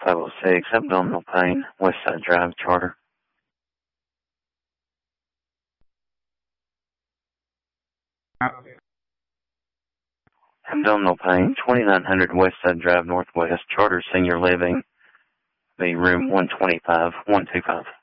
506, abdominal pain, West Side Drive, Charter. Abdominal pain, 2900 West Side Drive, Northwest, Charter Senior Living, the room 125, 125.